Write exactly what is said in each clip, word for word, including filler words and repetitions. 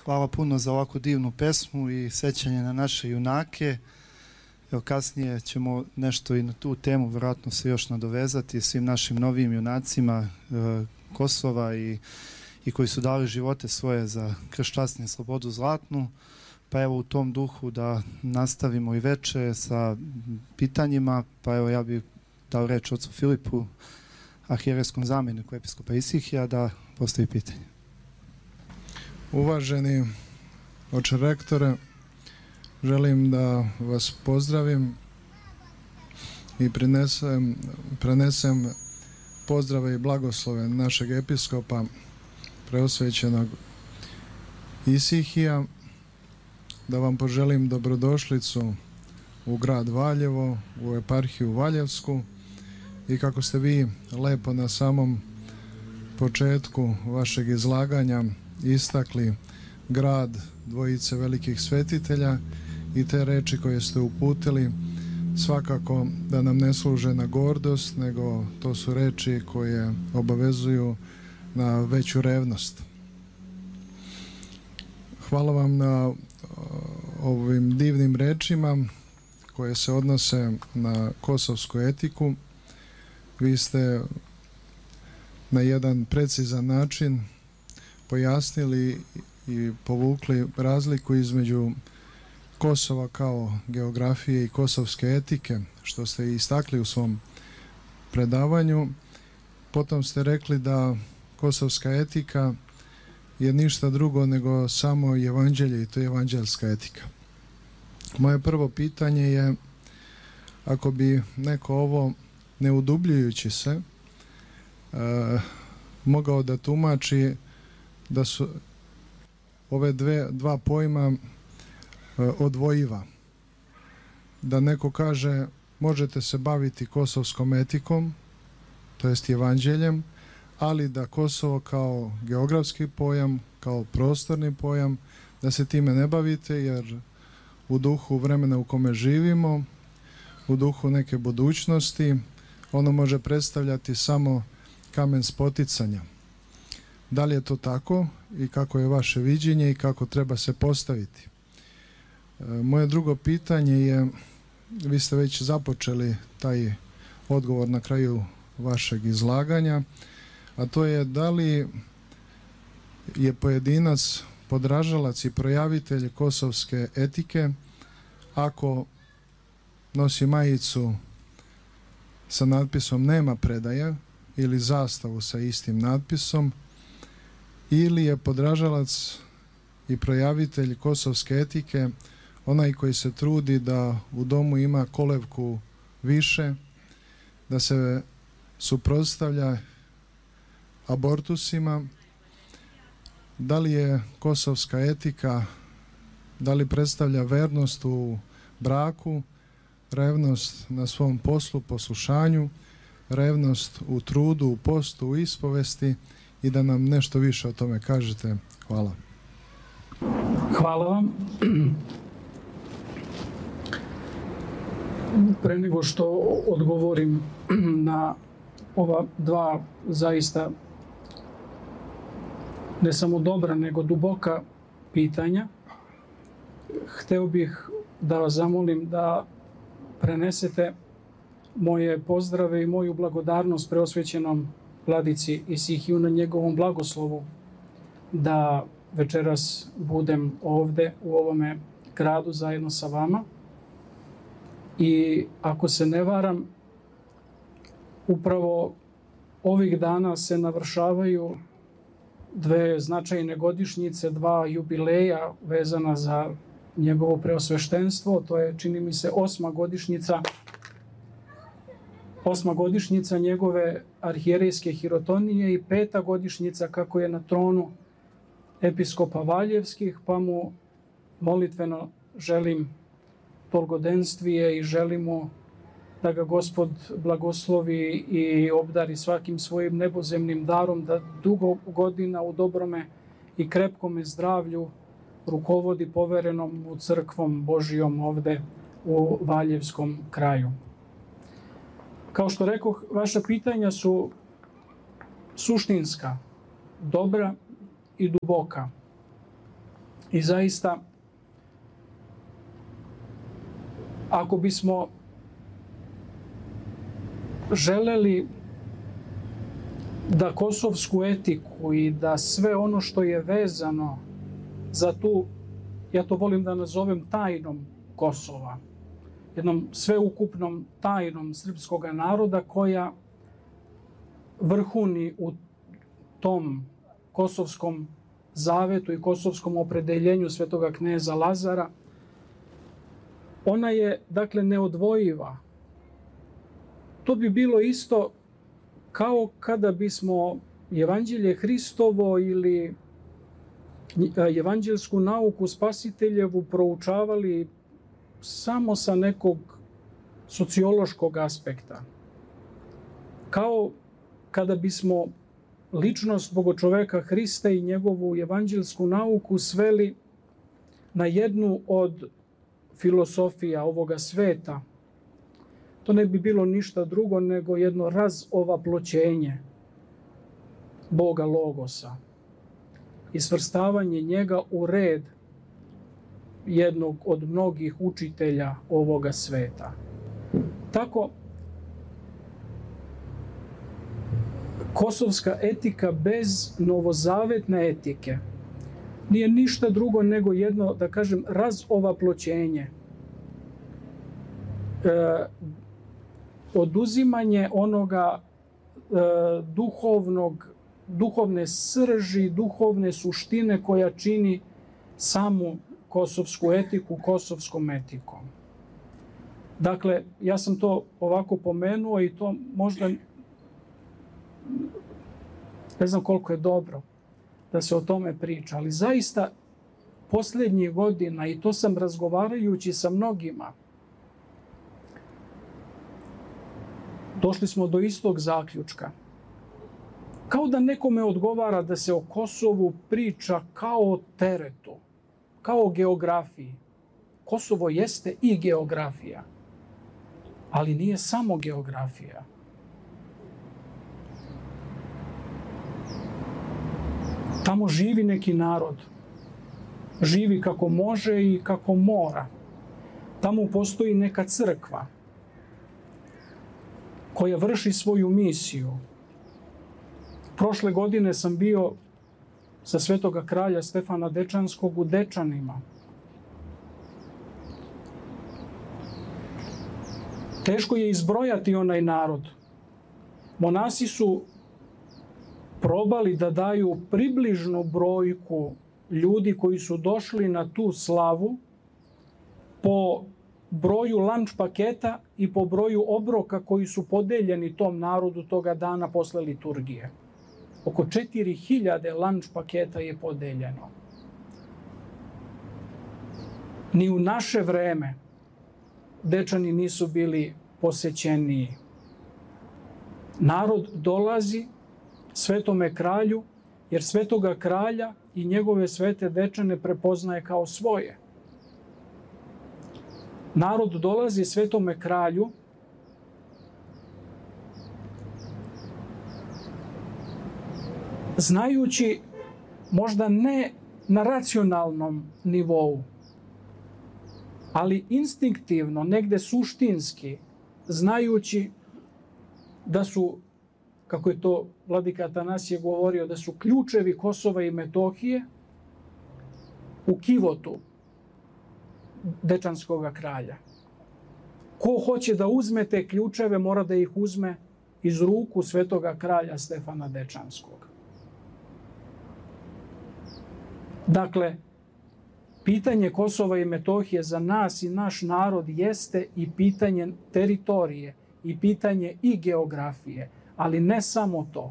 hvala puno za ovako divnu pesmu i sećanje na naše junake. Evo, kasnije ćemo nešto i na tu temu vjerojatno se još nadovezati svim našim novim junacima e, Kosova i, i koji su dali živote svoje za kršćanstvo i slobodu zlatnu. Pa evo u tom duhu da nastavimo i veče sa pitanjima, pa evo ja bih dao reč ocu Filipu, arhijerejskom zamjeniku episkopa Isihija, da postavi pitanje. Uvaženi oče rektore, želim da vas pozdravim i prinesem, prenesem pozdrave i blagoslove našeg episkopa preosvećenog Isihija, da vam poželim dobrodošlicu u grad Valjevo, u eparhiju Valjevsku, i kako ste vi lepo na samom početku vašeg izlaganja istakli grad dvojice velikih svetitelja i te reči koje ste uputili, svakako da nam ne služe na gordost, nego to su reči koje obavezuju na veću revnost. Hvala vam na ovim divnim rečima koje se odnose na kosovsku etiku. Vi ste na jedan precizan način pojasnili i povukli razliku između Kosova kao geografije i kosovske etike, što ste i istakli u svom predavanju. Potom ste rekli da kosovska etika je ništa drugo nego samo evanđelje, i to je evanđelska etika. Moje prvo pitanje je, ako bi neko ovo ne udubljujući se e, mogao da tumači da su ove dve, dva pojma e, odvojiva. Da neko kaže možete se baviti kosovskom etikom, to jest evanđeljem, ali da Kosovo kao geografski pojam, kao prostorni pojam, da se time ne bavite, jer u duhu vremena u kome živimo, u duhu neke budućnosti, ono može predstavljati samo kamen spoticanja. Da li je to tako i kako je vaše viđenje i kako treba se postaviti? E, moje drugo pitanje je, vi ste već započeli taj odgovor na kraju vašeg izlaganja, a to je da li je pojedinac podražalac i projavitelj kosovske etike ako nosi majicu sa natpisom nema predaja ili zastavu sa istim natpisom, ili je podražalac i projavitelj kosovske etike onaj koji se trudi da u domu ima kolevku više, da se suprotstavlja abortusima. Da li je kosovska etika, da li predstavlja vernost u braku, revnost na svom poslu, poslušanju, revnost u trudu, u postu, u ispovesti, i da nam nešto više o tome kažete. Hvala. Hvala vam. Pre nego što odgovorim na ova dva zaista ne samo dobra, nego duboka pitanja, hteo bih da vas zamolim da prenesete moje pozdrave i moju blagodarnost preosvećenom vladici Isihiju na njegovom blagoslovu, da večeras budem ovde u ovome gradu zajedno sa vama. I ako se ne varam, upravo ovih dana se navršavaju dve značajne godišnjice, dva jubileja vezana za njegovo preosveštenstvo. To je, čini mi se, osma godišnjica osma godišnjica njegove arhijerejske hirotonije i peta godišnjica kako je na tronu episkopa Valjevskih, pa mu molitveno želim dolgodenstvije i želim mu da ga Gospod blagoslovi i obdari svakim svojim nebozemnim darom, da dugo godina u dobrome i krepkome zdravlju rukovodi poverenom u crkvom Božijom ovde u Valjevskom kraju. Kao što rekoh, vaša pitanja su suštinska, dobra i duboka. I zaista, ako bismo želeli da kosovsku etiku i da sve ono što je vezano za tu, ja to volim da nazovem tajnom Kosova, jednom sveukupnom tajnom srpskog naroda koja vrhuni u tom kosovskom zavetu i kosovskom opredeljenju svetoga kneza Lazara, ona je, dakle, neodvojiva. To bi bilo isto kao kada bismo Evanđelje Hristovo ili evanđelsku nauku Spasiteljevu proučavali samo sa nekog sociološkog aspekta. Kao kada bismo ličnost Bogočoveka Hrista i njegovu evanđelsku nauku sveli na jednu od filosofija ovoga sveta. To ne bi bilo ništa drugo nego jedno razovaploćenje Boga Logosa i svrstavanje njega u red jednog od mnogih učitelja ovoga sveta. Tako, kosovska etika bez novozavetne etike nije ništa drugo nego jedno, da kažem, razovaploćenje, e, oduzimanje onoga e, duhovnog, duhovne srži, duhovne suštine koja čini samu kosovsku etiku kosovskom etikom. Dakle, ja sam to ovako pomenuo i to možda ne znam koliko je dobro da se o tome priča, ali zaista posljednjih godina, i to sam razgovarajući sa mnogima, došli smo do istog zaključka. Kao da nekome odgovara da se o Kosovu priča kao o teretu, kao o geografiji. Kosovo jeste i geografija, ali nije samo geografija. Tamo živi neki narod. Živi kako može i kako mora. Tamo postoji neka crkva koja vrši svoju misiju. Prošle godine sam bio sa svetoga kralja Stefana Dečanskog u Dečanima. Teško je izbrojati onaj narod. Monasi su probali da daju približnu brojku ljudi koji su došli na tu slavu po broju lanč paketa i po broju obroka koji su podeljeni tom narodu toga dana posle liturgije. Oko četiri hiljade lanč paketa je podeljeno. Ni u naše vreme Dečani nisu bili posećeniji. Narod dolazi Svetome kralju, jer Svetoga kralja i njegove svete Dečane prepoznaje kao svoje. Narod dolazi Svetome kralju znajući, možda ne na racionalnom nivou, ali instinktivno, negde suštinski, znajući da su, kako je to vladika Atanasije govorio, da su ključevi Kosova i Metohije u kivotu Dečanskog kralja. Ko hoće da uzme te ključeve, mora da ih uzme iz ruku svetoga kralja Stefana Dečanskog. Dakle, pitanje Kosova i Metohije za nas i naš narod jeste i pitanje teritorije, i pitanje i geografije, ali ne samo to.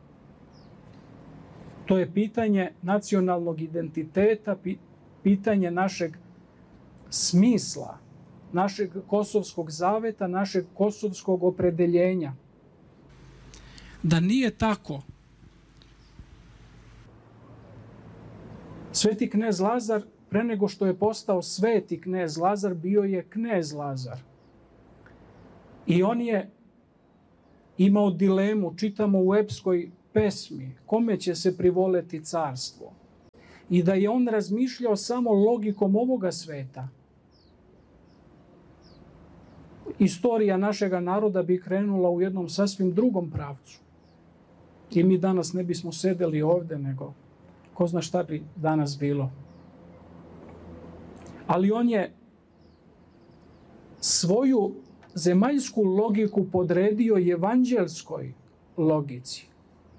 To je pitanje nacionalnog identiteta, pitanje našeg smisla, našeg kosovskog zaveta, našeg kosovskog opredeljenja. Da nije tako, Sveti knez Lazar, pre nego što je postao sveti knez Lazar, bio je knez Lazar. I on je imao dilemu, čitamo u epskoj pesmi, kome će se privoleti carstvo. i da je on razmišljao samo logikom ovoga sveta, istorija našega naroda bi krenula u jednom sasvim drugom pravcu. I mi danas ne bismo sedeli ovde, nego ko zna šta bi danas bilo. Ali on je svoju zemaljsku logiku podredio evanđelskoj logici.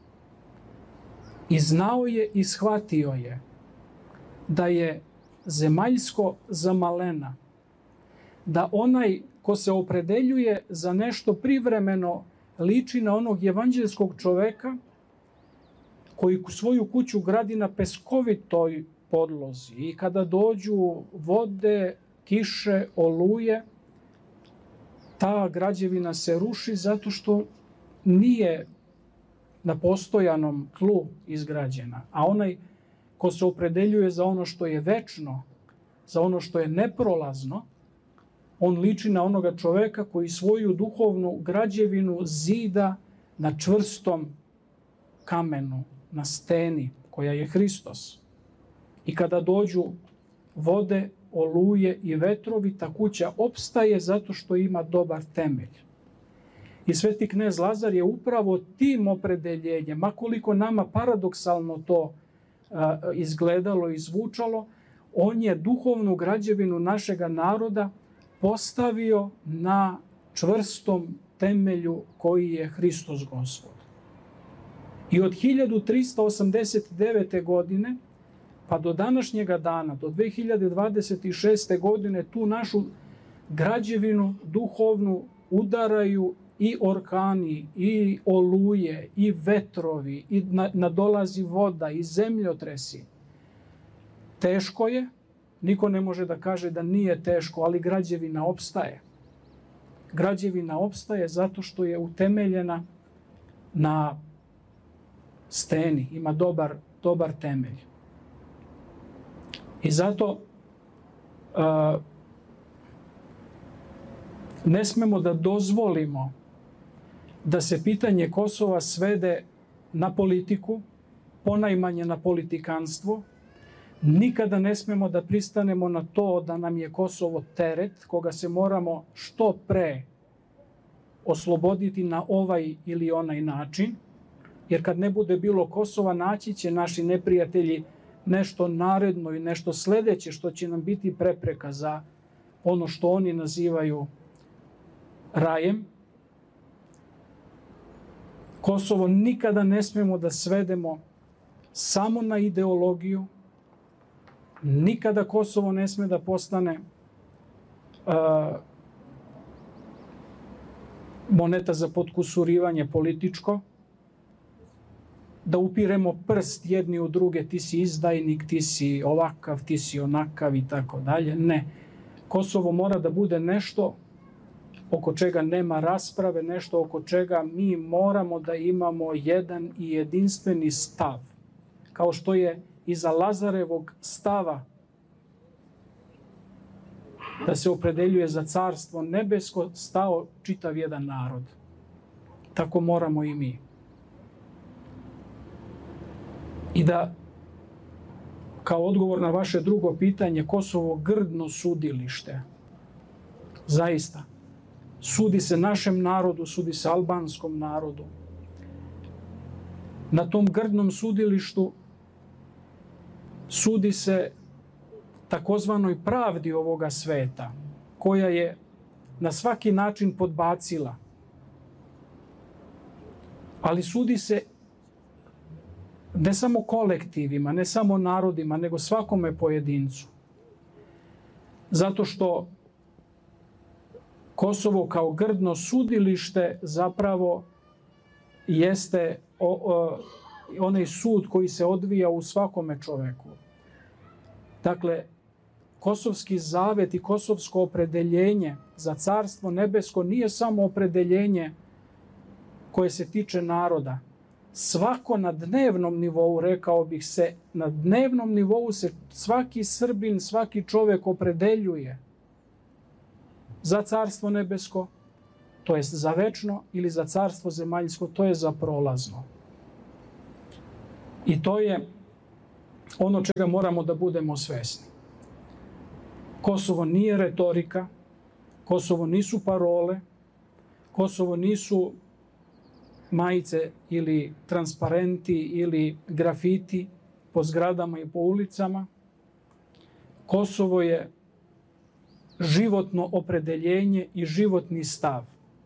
I znao je i shvatio je da je zemaljsko za malena, da onaj ko se opredeljuje za nešto privremeno liči na onog evanđelskog čoveka koji svoju kuću gradi na peskovitoj podlozi i kada dođu vode, kiše, oluje, ta građevina se ruši zato što nije na postojanom tlu izgrađena. A onaj ko se opredeljuje za ono što je večno, za ono što je neprolazno, on liči na onoga čoveka koji svoju duhovnu građevinu zida na čvrstom kamenu, na steni koja je Hristos. I kada dođu vode, oluje i vetrovi, ta kuća opstaje zato što ima dobar temelj. I sveti knez Lazar je upravo tim opredeljenjem, makoliko nama paradoksalno to a, izgledalo i zvučalo, on je duhovnu građevinu našega naroda postavio na čvrstom temelju koji je Hristos Gospod. I od hiljadu trista osamdeset devete. godine pa do današnjega dana, do dve hiljade dvadeset šeste. godine, tu našu građevinu duhovnu udaraju i orkani, i oluje, i vetrovi, i nadolazi voda, i zemljotresi. Teško je, niko ne može da kaže da nije teško, ali građevina opstaje. Građevina opstaje zato što je utemeljena na steni, ima dobar, dobar temelj. I zato uh, ne smemo da dozvolimo da se pitanje Kosova svede na politiku, ponajmanje na politikanstvo. Nikada ne smemo da pristanemo na to da nam je Kosovo teret koga se moramo što pre osloboditi na ovaj ili onaj način, jer kad ne bude bilo Kosova, naći će naši neprijatelji nešto naredno i nešto sledeće što će nam biti prepreka za ono što oni nazivaju rajem. Kosovo nikada ne smemo da svedemo samo na ideologiju. Nikada Kosovo ne sme da postane uh, moneta za potkusurivanje političko, da upiremo prst jedni u druge, ti si izdajnik, ti si ovakav, ti si onakav i tako dalje. Ne. Kosovo mora da bude nešto oko čega nema rasprave, nešto oko čega mi moramo da imamo jedan i jedinstveni stav. Kao što je iza Lazarevog stava da se opredeljuje za carstvo nebesko stao čitav jedan narod. Tako moramo i mi. I da, kao odgovor na vaše drugo pitanje, Kosovo grdno sudilište. Zaista. Sudi se našem narodu, sudi se albanskom narodu. Na tom grdnom sudilištu sudi se takozvanoj pravdi ovoga sveta, koja je na svaki način podbacila. Ali sudi se ne samo kolektivima, ne samo narodima, nego svakome pojedincu. Zato što Kosovo kao grdno sudilište zapravo jeste o, o, onaj sud koji se odvija u svakome čoveku. Dakle, kosovski zavet i kosovsko opredeljenje za carstvo nebesko nije samo opredeljenje koje se tiče naroda. Svako na dnevnom nivou, rekao bih se, na dnevnom nivou se svaki Srbin, svaki čovek opredeljuje za carstvo nebesko, to jest za večno, ili za carstvo zemaljsko, to je za prolazno. I to je ono čega moramo da budemo svesni. Kosovo nije retorika, Kosovo nisu parole, Kosovo nisu majice ili transparenti ili grafiti po zgradama i po ulicama. Kosovo je životno opredeljenje i životni stav.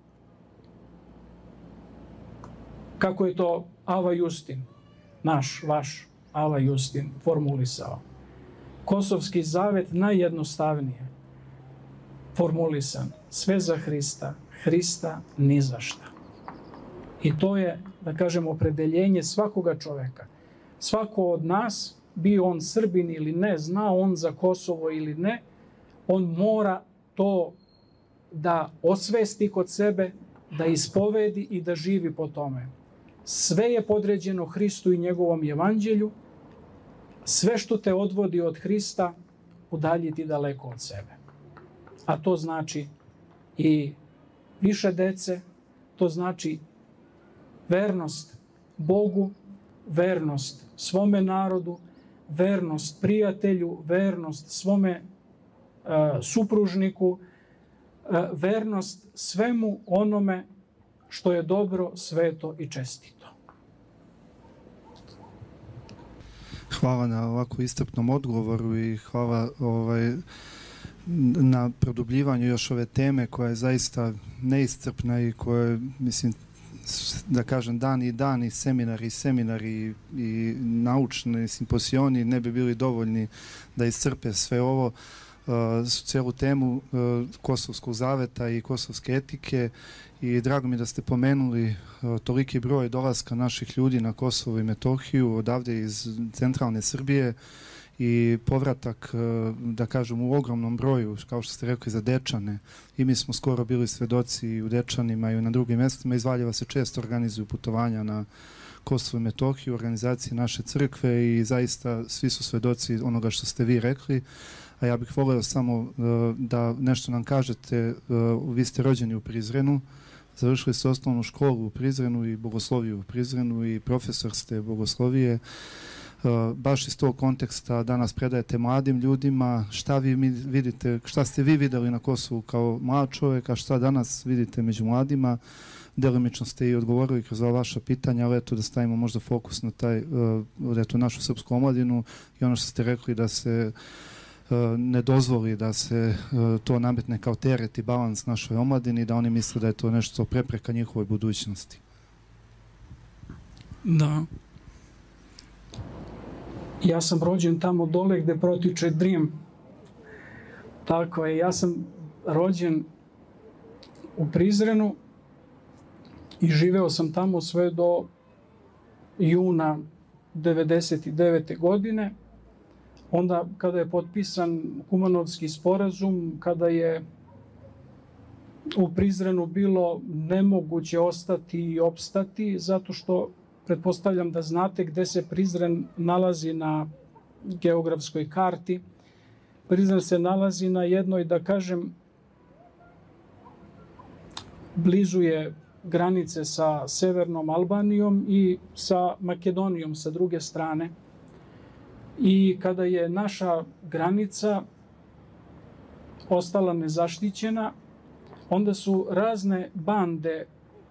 Kako je to Ava Justin, naš, vaš Ava Justin, formulisao? Kosovski zavet najjednostavnije formulisan. Sve za Hrista, Hrista ni za šta. I to je, da kažem, opredeljenje svakoga čoveka. Svako od nas, bio on Srbin ili ne, zna on za Kosovo ili ne, on mora to da osvesti kod sebe, da ispovedi i da živi po tome. Sve je podređeno Hristu i njegovom evanđelju. Sve što te odvodi od Hrista, udaljiti daleko od sebe. A to znači i više dece, to znači vernost Bogu, vernost svome narodu, vernost prijatelju, vernost svome uh, supružniku, uh, vernost svemu onome što je dobro, sveto i čestito. Hvala na ovako iscrpnom odgovoru i hvala ovaj, na produbljivanju još ove teme koja je zaista neiscrpna i koja je, mislim, da kažem, dan i dan i seminari i seminari i naučni simposioni ne bi bili dovoljni da iscrpe sve ovo, uh, cijelu temu uh, Kosovskog zaveta i kosovske etike. I drago mi da ste pomenuli uh, toliki broj dolaska naših ljudi na Kosovo i Metohiju odavde iz centralne Srbije i povratak, uh, da kažem, u ogromnom broju, kao što ste rekli, za Dečane. I mi smo skoro bili svedoci i u Dečanima i na drugim mjestima. Iz Valjeva se često organizuju putovanja na Kosovo i Metohiju, organizacije naše crkve i zaista svi su svedoci onoga što ste vi rekli. A ja bih volio samo uh, da nešto nam kažete. Uh, vi ste rođeni u Prizrenu, završili ste osnovnu školu u Prizrenu i bogosloviju u Prizrenu i profesor ste bogoslovije. Uh, baš iz tog konteksta danas predajete mladim ljudima. Šta vi vidite, šta ste vi videli na Kosovu kao mlad čovjek, a šta danas vidite među mladima? Delimično ste i odgovorili kroz ova vaša pitanja, ali eto da stavimo možda fokus na taj, uh, eto, našu srpsku omladinu i ono što ste rekli da se ne dozvoli da se to nametne kao teret i balans našoj omladini, da oni misle da je to nešto prepreka njihovoj budućnosti. Da. Ja sam rođen tamo dole gde protiče Drim. Tako je, ja sam rođen u Prizrenu i živeo sam tamo sve do juna devedeset devete. godine. Onda kada je potpisan Kumanovski sporazum, kada je u Prizrenu bilo nemoguće ostati i opstati, zato što pretpostavljam da znate gde se Prizren nalazi na geografskoj karti. Prizren se nalazi na jednoj, da kažem, blizu je granice sa severnom Albanijom i sa Makedonijom sa druge strane. I kada je naša granica ostala nezaštićena, onda su razne bande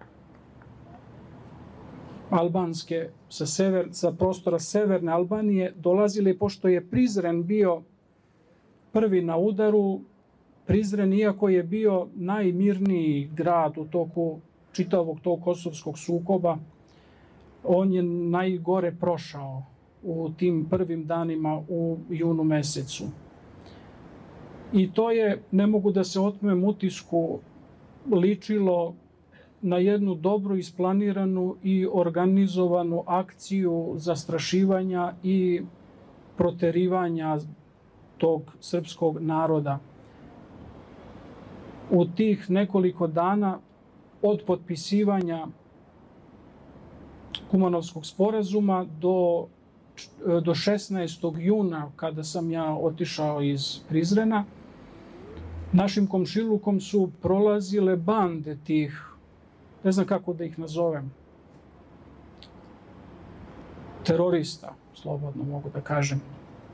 albanske sa, sever, sa prostora severne Albanije dolazile, pošto je Prizren bio prvi na udaru. Prizren, iako je bio najmirniji grad u toku čitavog tog kosovskog sukoba, on je najgore prošao u tim prvim danima u junu mesecu. I to je, ne mogu da se otmem utisku, ličilo na jednu dobro isplaniranu i organizovanu akciju zastrašivanja i proterivanja tog srpskog naroda. U tih nekoliko dana od potpisivanja Kumanovskog sporazuma do do šesnaestog juna, kada sam ja otišao iz Prizrena, našim komšilukom su prolazile bande tih, ne znam kako da ih nazovem, terorista, slobodno mogu da kažem.